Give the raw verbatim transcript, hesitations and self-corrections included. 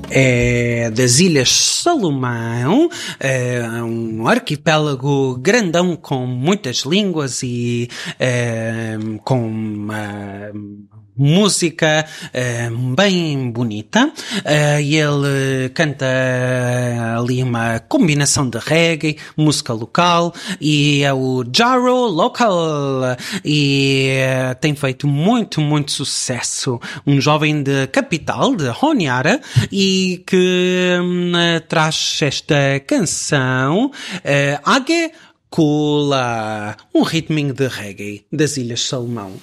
é das Ilhas Salomão, é um arquipélago grandão com muitas línguas e é, com uma música é, bem bonita. É, e ele canta ali uma combinação de reggae, música local, e é o Jaro Local, e é, tem feito muito, muito sucesso. Um jovem de capital, de Honiara, e que hum, traz esta canção é, Age Kula, um ritminho de reggae das Ilhas Salomão.